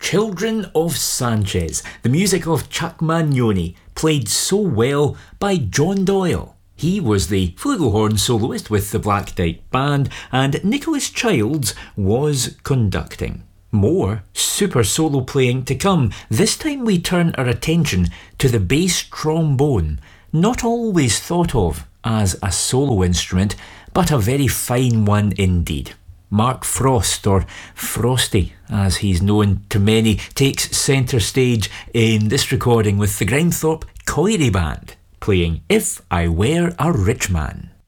Children of Sanchez, the music of Chuck Mangione, played so well by John Doyle. He was the flugelhorn soloist with the Black Dyke Band, and Nicholas Childs was conducting. More super solo playing to come. This time we turn our attention to the bass trombone, not always thought of as a solo instrument, but a very fine one indeed. Mark Frost, or Frosty as he's known to many, takes centre stage in this recording with the Grimethorpe Colliery Band, playing If I Were a Rich Man.